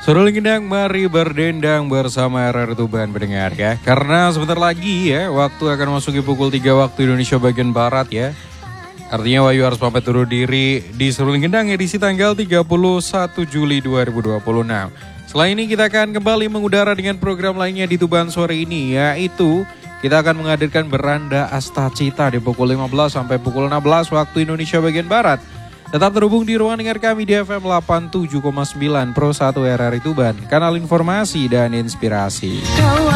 Seruling gendang, mari berdendang bersama RR Tuban pendengar ya. Karena sebentar lagi ya, waktu akan memasuki pukul 3 waktu Indonesia bagian Barat ya. Artinya Wahyu harus pamit dulu diri di Seruling Gendang edisi tanggal 31 Juli 2026. Selain ini kita akan kembali mengudara dengan program lainnya di Tuban sore ini, yaitu kita akan menghadirkan Beranda Astacita di pukul 15 sampai pukul 16 waktu Indonesia bagian Barat. Tetap terhubung di ruang dengar kami di FM 87,9 Pro 1 RRI Tuban, kanal informasi dan inspirasi.